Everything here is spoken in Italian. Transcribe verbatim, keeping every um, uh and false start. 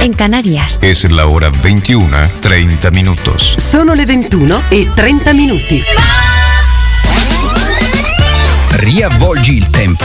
en Canarias. Es la hora veintiuna, treinta minutos. Sono le ventuno e trenta minuti. Riavvolgi il tempo